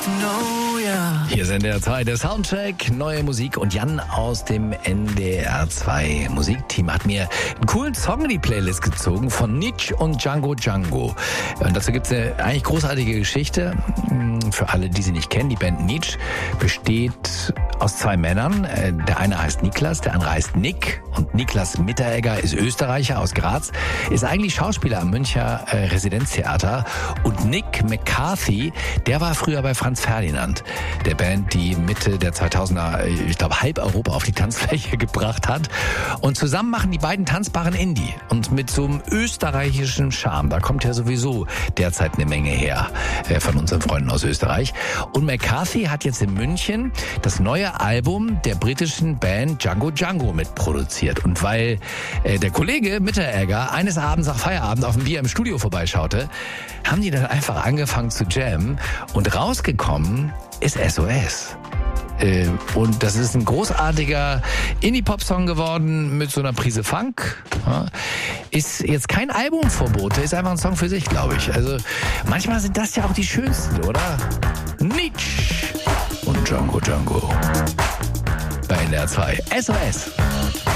Hier sind der zweite Soundcheck, neue Musik und Jan aus dem NDR 2 Musikteam hat mir einen coolen Song in die Playlist gezogen von Nitsch und Django Django. Und dazu gibt es eine eigentlich großartige Geschichte. Für alle, die sie nicht kennen, die Band Nitsch besteht aus zwei Männern. Der eine heißt Niklas, der andere heißt Nick. Und Niklas Mitteregger ist Österreicher aus Graz, ist eigentlich Schauspieler am Münchner Residenztheater. Und Nick McCarthy, der war früher bei Franz Ferdinand, der Band, die Mitte der 2000er, ich glaube, halb Europa auf die Tanzfläche gebracht hat. Und zusammen machen die beiden tanzbaren Indie. Und mit so einem österreichischen Charme, da kommt ja sowieso derzeit eine Menge her von unseren Freunden aus Österreich. Und McCarthy hat jetzt in München das neue Album der britischen Band Django Django mitproduziert. Und weil der Kollege Mitteregger eines Abends nach Feierabend auf dem Bier im Studio vorbeischaute, haben die dann einfach angefangen zu jammen und rausgekommen ist SOS. Und das ist ein großartiger Indie-Pop-Song geworden mit so einer Prise Funk. Ist jetzt kein Albumverbot, ist einfach ein Song für sich, glaube ich. Also manchmal sind das ja auch die schönsten, oder? Nitsch und Django Django bei NDR 2. SOS.